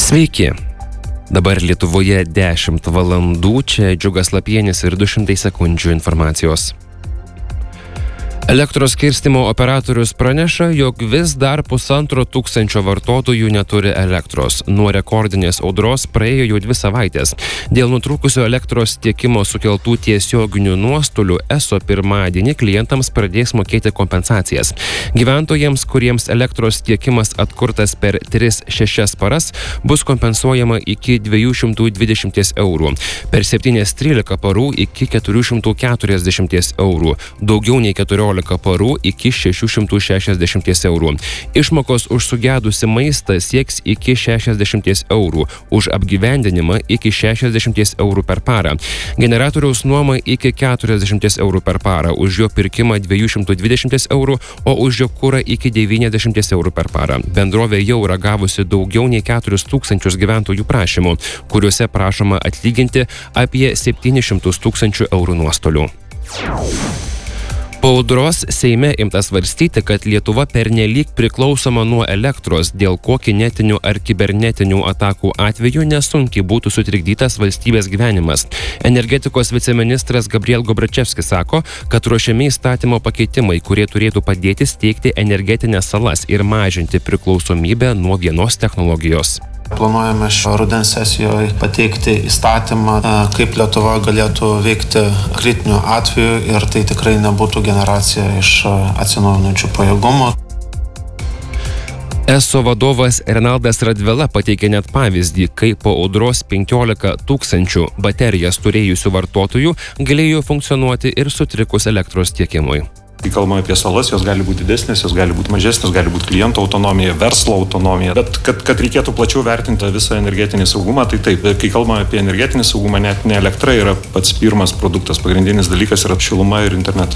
Sveiki. Dabar Lietuvoje 10 valandų, čia Džiugas Lapienis ir 200 sekundžių informacijos. Elektros skirstymo operatorius praneša, jog vis dar 1500 vartotojų neturi elektros. Nuo rekordinės audros praėjo jau 2 savaitės. Dėl nutrūkusio elektros tiekimo sukeltų tiesioginių nuostolių ESO pirmadienį klientams pradės mokėti kompensacijas. Gyventojams, kuriems elektros tiekimas atkurtas per 3-6 paras, bus kompensuojama iki 220 eurų. Per 7-13 parų iki 440 eurų. Daugiau nei 14 parų iki 660 eurų. Išmokos už sugedusi maistą sieks iki 60 eurų, už apgyvendinimą iki 60 eurų per parą. Generatoriaus nuoma iki 40 eurų per parą, už jo pirkimą 220 eurų, o už jo kurą iki 90 eurų per parą. Bendrovė jau yra gavusi daugiau nei 4000 gyventojų prašymų, kuriuose prašoma atlyginti apie 700 000 eurų nuostolių. Po audros Seime imta svarstyti, kad Lietuva pernelyg priklausoma nuo elektros, dėl ko kinetinių ar kibernetinių atakų atveju nesunkiai būtų sutrikdytas valstybės gyvenimas. Energetikos viceministras Gabriel Gobračevskis sako, kad ruošiami įstatymo pakeitimai, kurie turėtų padėti steigti energetinės salas ir mažinti priklausomybę nuo vienos technologijos. Planuojame šio rudens sesijoje pateikti įstatymą, kaip Lietuva galėtų veikti kritiniu atveju ir tai tikrai nebūtų generacija iš atsinaujinančių pajėgumų. ESO vadovas Renaldas Radvila pateikė net pavyzdį, kai po audros 15 000 baterijas turėjusių vartotojų galėjo funkcionuoti ir sutrikus elektros tiekimui. Kai kalbame apie salas, jos gali būti didesnės, jos gali būti mažesnės, gali būti kliento autonomija, verslo autonomija. Bet kad reikėtų plačiau vertinti visą energetinį saugumą, tai taip, kai kalbame apie energetinį saugumą, net ne elektra yra pats pirmas produktas, pagrindinis dalykas yra šiluma ir internetas.